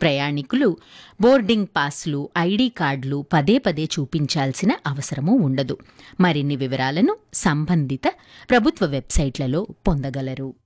ప్రయాణికులు boarding పాస్లు, ID కార్డులు పదే పదే చూపించాల్సిన అవసరమూ ఉండదు. మరిన్ని వివరాలను సంబంధిత ప్రభుత్వ వెబ్సైట్లలో పొందగలరు.